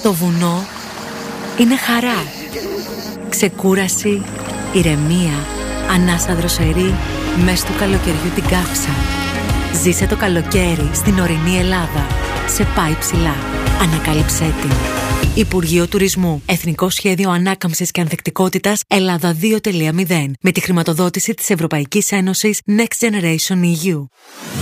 Το βουνό είναι χαρά. Ξεκούραση, ηρεμία, ανάσα δροσερή, μες του καλοκαιριού την καύσα. Ζήσε το καλοκαίρι στην ορεινή Ελλάδα. Σε πάει ψηλά. Ανακάλυψέ την. Υπουργείο Τουρισμού. Εθνικό Σχέδιο Ανάκαμψης και Ανθεκτικότητας Ελλάδα 2.0. Με τη χρηματοδότηση της Ευρωπαϊκής Ένωσης Next Generation EU.